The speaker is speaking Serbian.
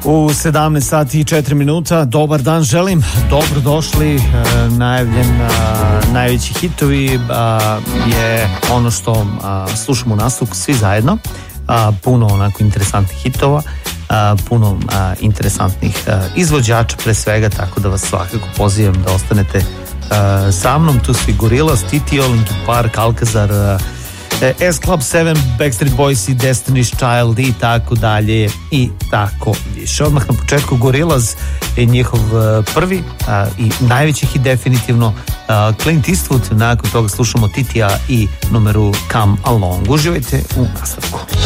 U 17 sati i 4 minuta, dobar dan želim, dobrodošli, najavljen najveći hitovi je ono što slušamo u nastavku svi zajedno, puno onako interesantnih hitova, puno interesantnih izvođača pre svega, tako da vas svakako pozivam da ostanete sa mnom. Tu su i Gorillaz, TTO, Linkin Park, Alcazar, S-Club 7, Backstreet Boys i Destiny's Child i tako dalje i tako više. Odmah na početku Gorillaz je njihov prvi i najveći hit definitivno, Clint Eastwood, nakon toga slušamo TTO i numeru Come Along. Uživajte u nastavku.